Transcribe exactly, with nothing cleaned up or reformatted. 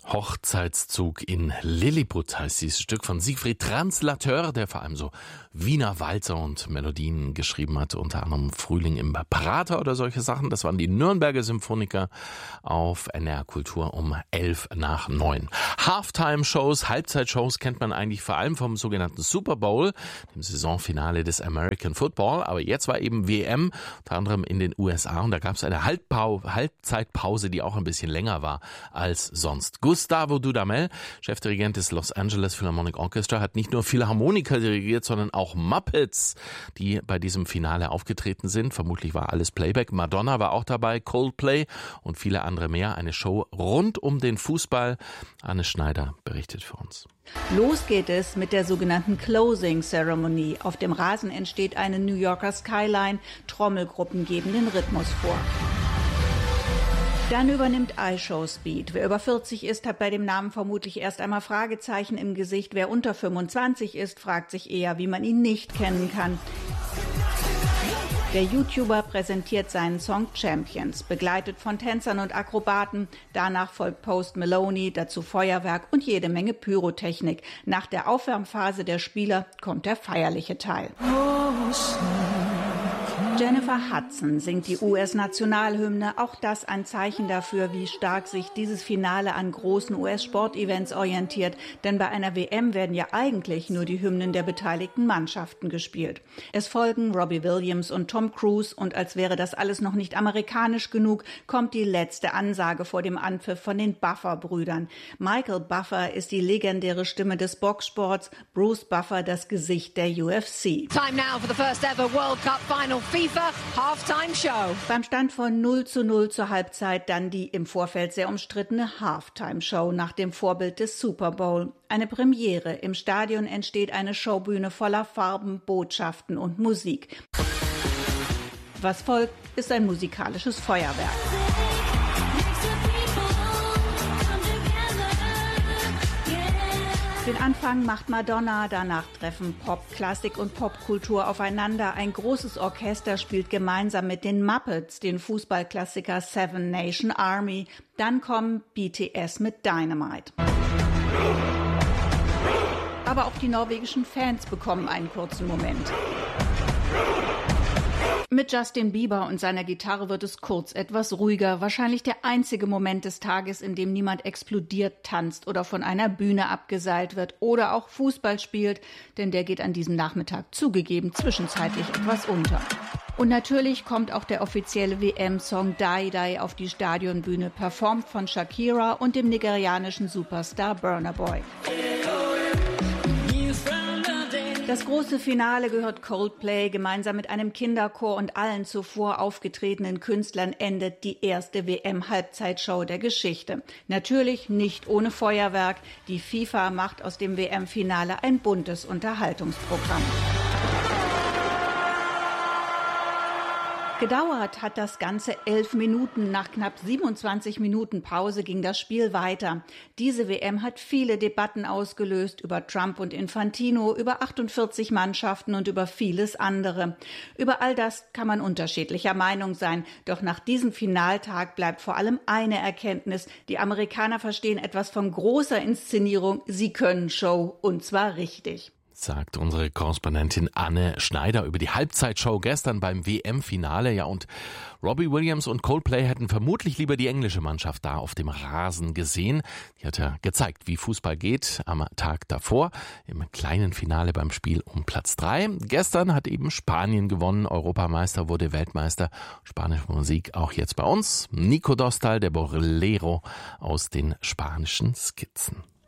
Hochzeitszug in Lilliput heißt dieses Stück von Siegfried Translateur, der vor allem so Wiener Walzer und Melodien geschrieben hat, unter anderem Frühling im Prater oder solche Sachen. Das waren die Nürnberger Symphoniker auf N R Kultur um elf nach neun. Halftime-Shows, Halbzeitshows kennt man eigentlich vor allem vom sogenannten Super Bowl, dem Saisonfinale des American Football. Aber jetzt war eben W M, unter anderem in den U S A, und da gab es eine Halbpau- Halbzeitpause, die auch ein bisschen länger war als sonst. Gustavo Dudamel, Chefdirigent des Los Angeles Philharmonic Orchestra, hat nicht nur Philharmoniker dirigiert, sondern auch Muppets, die bei diesem Finale aufgetreten sind. Vermutlich war alles Playback. Madonna war auch dabei, Coldplay und viele andere mehr. Eine Show rund um den Fußball. Anne Schneider berichtet für uns. Los geht es mit der sogenannten Closing Ceremony. Auf dem Rasen entsteht eine New Yorker Skyline. Trommelgruppen geben den Rhythmus vor. Dann übernimmt iShow Speed. Wer über vierzig ist, hat bei dem Namen vermutlich erst einmal Fragezeichen im Gesicht. Wer unter fünfundzwanzig ist, fragt sich eher, wie man ihn nicht kennen kann. Der YouTuber präsentiert seinen Song Champions, begleitet von Tänzern und Akrobaten. Danach folgt Post Maloney, dazu Feuerwerk und jede Menge Pyrotechnik. Nach der Aufwärmphase der Spieler kommt der feierliche Teil. Jennifer Hudson singt die U S-Nationalhymne. Auch das ein Zeichen dafür, wie stark sich dieses Finale an großen U S-Sportevents orientiert. Denn bei einer W M werden ja eigentlich nur die Hymnen der beteiligten Mannschaften gespielt. Es folgen Robbie Williams und Tom Cruise. Und als wäre das alles noch nicht amerikanisch genug, kommt die letzte Ansage vor dem Anpfiff von den Buffer-Brüdern. Michael Buffer ist die legendäre Stimme des Boxsports, Bruce Buffer das Gesicht der U F C. Time now for the first ever World Cup final FIFA Halftime Show. Beim Stand von null zu null zur Halbzeit dann die im Vorfeld sehr umstrittene Halftime Show nach dem Vorbild des Super Bowl. Eine Premiere. Im Stadion entsteht eine Showbühne voller Farben, Botschaften und Musik. Was folgt, ist ein musikalisches Feuerwerk. Den Anfang macht Madonna, danach treffen Pop, Klassik und Popkultur aufeinander. Ein großes Orchester spielt gemeinsam mit den Muppets den Fußballklassiker Seven Nation Army. Dann kommen B T S mit Dynamite. Aber auch die norwegischen Fans bekommen einen kurzen Moment. Mit Justin Bieber und seiner Gitarre wird es kurz etwas ruhiger. Wahrscheinlich der einzige Moment des Tages, in dem niemand explodiert, tanzt oder von einer Bühne abgeseilt wird oder auch Fußball spielt, denn der geht an diesem Nachmittag zugegeben zwischenzeitlich etwas unter. Und natürlich kommt auch der offizielle W M-Song Die Die auf die Stadionbühne, performt von Shakira und dem nigerianischen Superstar Burna Boy. Das große Finale gehört Coldplay. Gemeinsam mit einem Kinderchor und allen zuvor aufgetretenen Künstlern endet die erste W M-Halbzeitshow der Geschichte. Natürlich nicht ohne Feuerwerk. Die FIFA macht aus dem W M-Finale ein buntes Unterhaltungsprogramm. Gedauert hat das Ganze elf Minuten. Nach knapp siebenundzwanzig Minuten Pause ging das Spiel weiter. Diese W M hat viele Debatten ausgelöst über Trump und Infantino, über achtundvierzig Mannschaften und über vieles andere. Über all das kann man unterschiedlicher Meinung sein. Doch nach diesem Finaltag bleibt vor allem eine Erkenntnis. Die Amerikaner verstehen etwas von großer Inszenierung. Sie können Show, und zwar richtig. Sagt unsere Korrespondentin Anne Schneider über die Halbzeitshow gestern beim W M-Finale. Ja, und Robbie Williams und Coldplay hätten vermutlich lieber die englische Mannschaft da auf dem Rasen gesehen. Die hat ja gezeigt, wie Fußball geht am Tag davor im kleinen Finale beim Spiel um Platz drei. Gestern hat eben Spanien gewonnen, Europameister wurde Weltmeister. Spanische Musik auch jetzt bei uns. Nico Dostal, der Bolero aus den spanischen Skizzen.